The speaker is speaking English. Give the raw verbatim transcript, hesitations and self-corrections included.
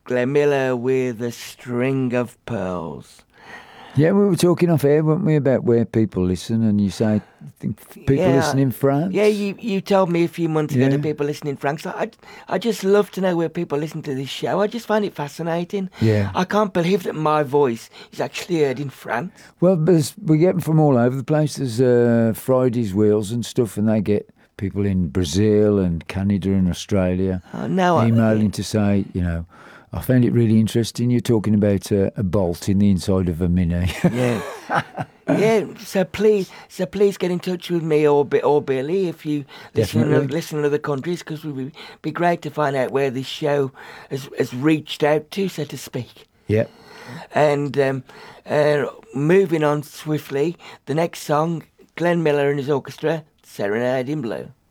Glenn Miller with A String of Pearls. Yeah, we were talking off air, weren't we, about where people listen, and you say think people Yeah, listen in France. Yeah, you, you told me a few months ago Yeah. that people listen in France. I, I just love to know where people listen to this show. I just find it fascinating. Yeah. I can't believe that my voice is actually heard in France. Well, there's, we get them from all over the place. There's uh, Friday's Wheels and stuff, and they get people in Brazil and Canada and Australia Oh, no, I- emailing to say, you know, I found it really interesting. You're talking about a, a bolt in the inside of a Mini. Yeah. Yeah, so please, so please get in touch with me or Bi- or Billy if you listen in, Definitely. listen in other countries, because it would be great to find out where this show has, has reached out to, so to speak. Yeah. And um, uh, moving on swiftly, the next song, Glenn Miller and his orchestra, Serenade in Blue.